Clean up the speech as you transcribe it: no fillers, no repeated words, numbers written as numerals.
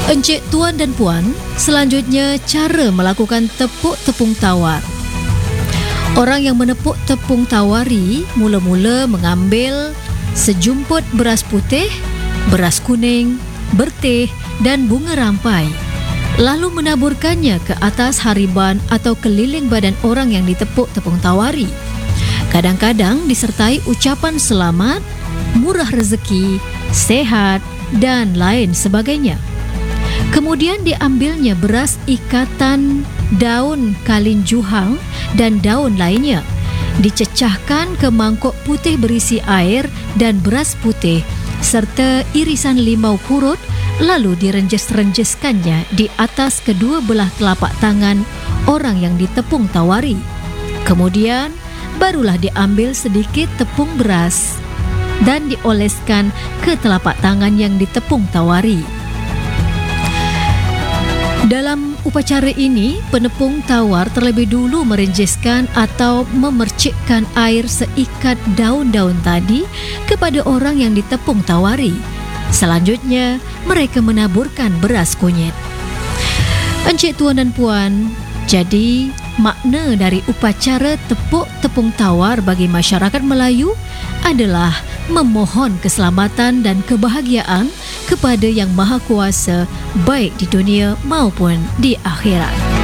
Encik, tuan dan puan, selanjutnya cara melakukan tepuk tepung tawar. Orang yang menepuk tepung tawari mula-mula mengambil sejumput beras putih, beras kuning, berteh dan bunga rampai, lalu menaburkannya ke atas hariban atau keliling badan orang yang ditepuk tepung tawari. Kadang-kadang disertai ucapan selamat, murah rezeki, sehat dan lain sebagainya. Kemudian diambilnya beras ikatan, daun kalinjuhang dan daun lainnya. Dicecahkan ke mangkuk putih berisi air dan beras putih serta irisan limau purut, lalu direnjes-renjeskannya di atas kedua belah telapak tangan orang yang ditepung tawari. Kemudian barulah diambil sedikit tepung beras dan dioleskan ke telapak tangan yang ditepung tawari. Dalam upacara ini, penepung tawar terlebih dulu merenjeskan atau memercikkan air seikat daun-daun tadi kepada orang yang ditepung tawari. Selanjutnya, mereka menaburkan beras kunyit. Encik, tuan dan puan, jadi makna dari upacara tepuk tepung tawar bagi masyarakat Melayu adalah memohon keselamatan dan kebahagiaan kepada Yang Maha Kuasa baik di dunia maupun di akhirat.